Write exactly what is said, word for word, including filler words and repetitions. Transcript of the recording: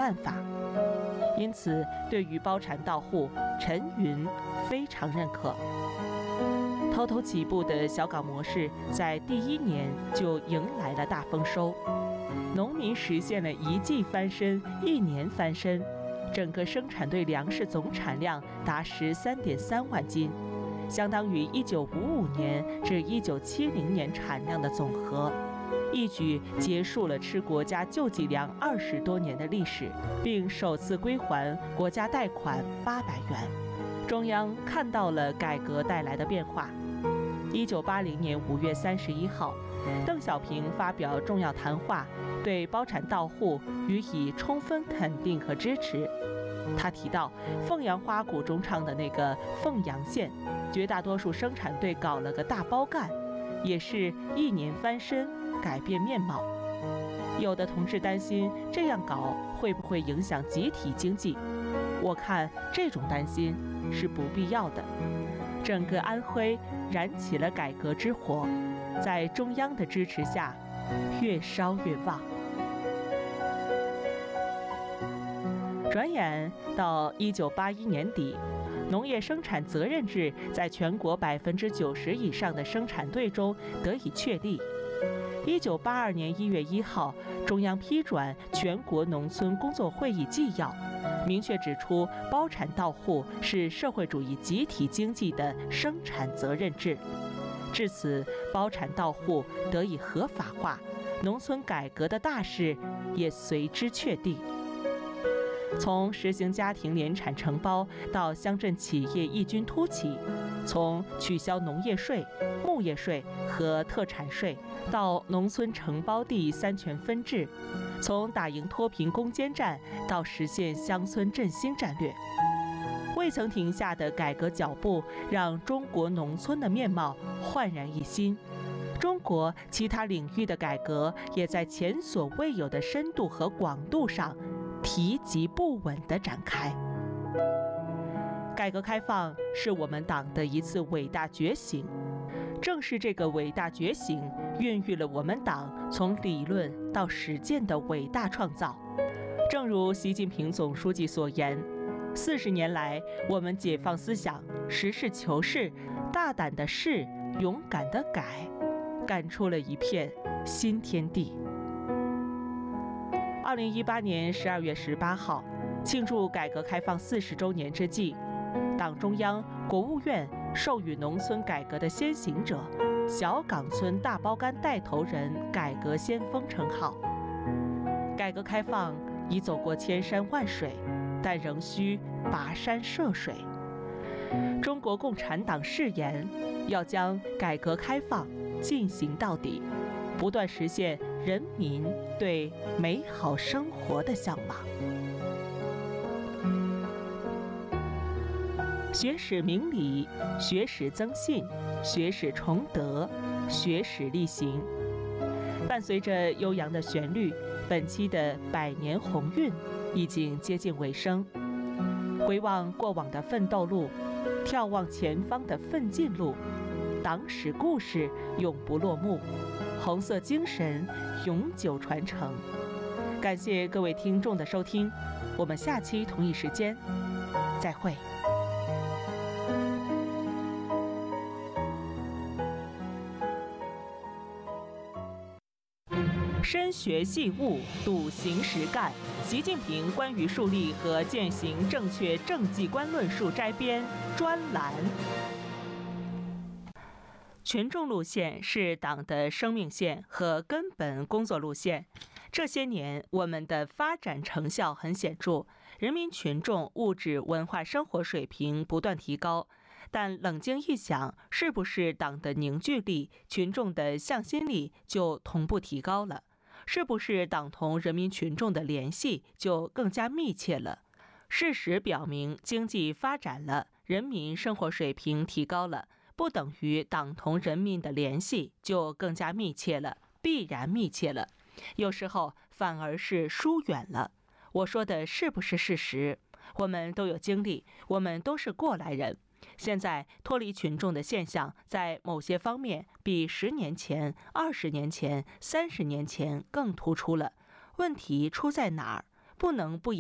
看法。因此，对于包产到户，陈云非常认可。偷偷起步的小港模式在第一年就迎来了大丰收，农民实现了一季翻身、一年翻身，整个生产队粮食总产量达十三点三万斤，相当于一九五五年至一九七零年产量的总和，一举结束了吃国家救济粮二十多年的历史，并首次归还国家贷款八百元。中央看到了改革带来的变化。一九八零年五月三十一号，邓小平发表重要谈话，对包产到户予以充分肯定和支持。他提到，凤阳花鼓中唱的那个凤阳县，绝大多数生产队搞了个大包干，也是一年翻身，改变面貌。有的同志担心这样搞会不会影响集体经济，我看这种担心是不必要的。整个安徽燃起了改革之火，在中央的支持下，越烧越旺。转眼到一九八一年底，农业生产责任制在全国百分之九十以上的生产队中得以确立。一九八二年一月一号，中央批转全国农村工作会议纪要，明确指出包产到户是社会主义集体经济的生产责任制。至此，包产到户得以合法化，农村改革的大势也随之确定。从实行家庭联产承包到乡镇企业异军突起，从取消农业税、牧业税和特产税到农村承包地三权分置，从打赢脱贫攻坚战到实现乡村振兴战略，未曾停下的改革脚步让中国农村的面貌焕然一新。中国其他领域的改革也在前所未有的深度和广度上提及不稳地展开。改革开放是我们党的一次伟大觉醒，正是这个伟大觉醒孕育了我们党从理论到实践的伟大创造。正如习近平总书记所言，四十年来，我们解放思想，实事求是，大胆的试，勇敢的改，干出了一片新天地。二零一八年十二月十八号，庆祝改革开放四十周年之际，党中央、国务院授予农村改革的先行者、小岗村大包干带头人改革先锋称号。改革开放已走过千山万水，但仍需跋山涉水。中国共产党誓言要将改革开放进行到底，不断实现人民对美好生活的向往。学史明理，学史增信，学史崇德，学史力行。伴随着悠扬的旋律，本期的百年鸿运已经接近尾声。回望过往的奋斗路，眺望前方的奋进路，党史故事永不落幕，红色精神永久传承。感谢各位听众的收听，我们下期同一时间再会。深学细悟，笃行实干。习近平关于树立和践行正确政绩观论述摘编专栏。群众路线是党的生命线和根本工作路线。这些年，我们的发展成效很显著，人民群众物质文化生活水平不断提高。但冷静一想，是不是党的凝聚力、群众的向心力就同步提高了？是不是党同人民群众的联系就更加密切了？事实表明，经济发展了，人民生活水平提高了，不等于党同人民的联系就更加密切了，必然密切了。有时候反而是疏远了。我说的是不是事实？我们都有经历，我们都是过来人。现在脱离群众的现象，在某些方面比十年前、二十年前、三十年前更突出了。问题出在哪儿？不能不